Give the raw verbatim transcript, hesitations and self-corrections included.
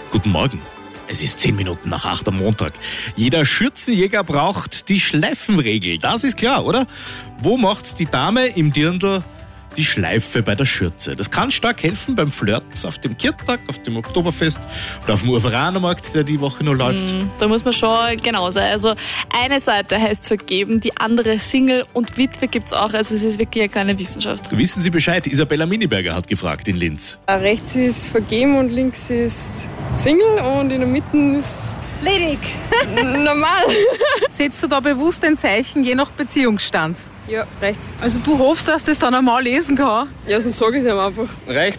Guten Morgen. Es ist zehn Minuten nach acht am Montag. Jeder Schürzenjäger braucht die Schleifenregel. Das ist klar, oder? Wo macht die Dame im Dirndl die Schleife bei der Schürze? Das kann stark helfen beim Flirten auf dem Kirtag, auf dem Oktoberfest oder auf dem Urveranermarkt, der die Woche noch läuft. Mm, da muss man schon genau sein. Also eine Seite heißt vergeben, die andere Single und Witwe gibt's auch. Also es ist wirklich eine kleine Wissenschaft. Wissen Sie Bescheid? Isabella Miniberger hat gefragt in Linz. Rechts ist vergeben und links ist Single und in der Mitte ist ledig. normal. Setzt du da bewusst ein Zeichen, je nach Beziehungsstand? Ja, rechts. Also du hoffst, dass das dann einmal lesen kann? Ja, sonst sage ich es ihm einfach. Rechts.